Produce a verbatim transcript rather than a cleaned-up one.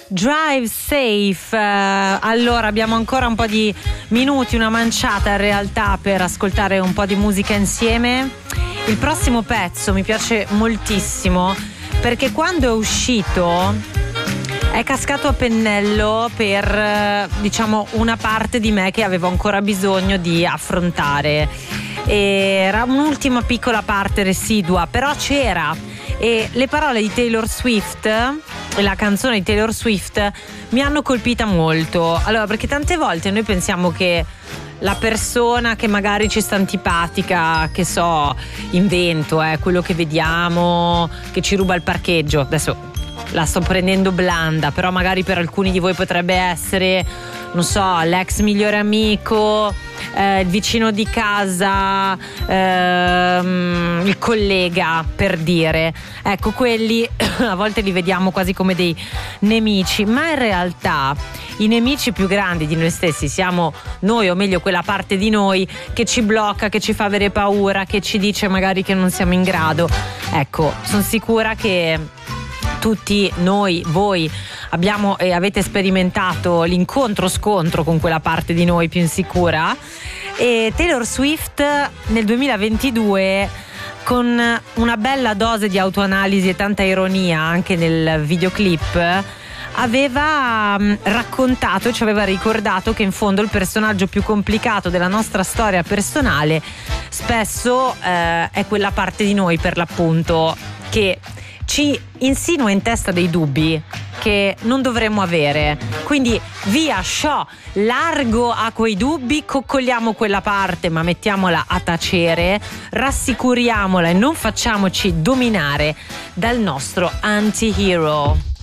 Drive Safe. Uh, allora abbiamo ancora un po' di minuti, una manciata in realtà, per ascoltare un po' di musica insieme. Il prossimo pezzo mi piace moltissimo perché quando è uscito è cascato a pennello per, diciamo, una parte di me che avevo ancora bisogno di affrontare. Era un'ultima piccola parte residua, però c'era. E le parole di Taylor Swift e la canzone di Taylor Swift mi hanno colpita molto. Allora, perché tante volte noi pensiamo che la persona che magari ci sta antipatica, che so, invento, eh, quello che vediamo, che ci ruba il parcheggio, adesso la sto prendendo blanda, però magari per alcuni di voi potrebbe essere, non so, l'ex migliore amico, eh, il vicino di casa, ehm, il collega, per dire. Ecco, quelli a volte li vediamo quasi come dei nemici, ma in realtà i nemici più grandi di noi stessi siamo noi, o meglio quella parte di noi che ci blocca, che ci fa avere paura, che ci dice magari che non siamo in grado. Ecco, sono sicura che tutti noi, voi abbiamo e avete sperimentato l'incontro-scontro con quella parte di noi più insicura. E Taylor Swift nel duemilaventidue, con una bella dose di autoanalisi e tanta ironia anche nel videoclip, aveva raccontato e ci aveva ricordato che in fondo il personaggio più complicato della nostra storia personale spesso eh, è quella parte di noi, per l'appunto, che ci insinua in testa dei dubbi che non dovremmo avere. Quindi via, sciò, largo a quei dubbi, coccoliamo quella parte ma mettiamola a tacere, rassicuriamola e non facciamoci dominare dal nostro anti-hero.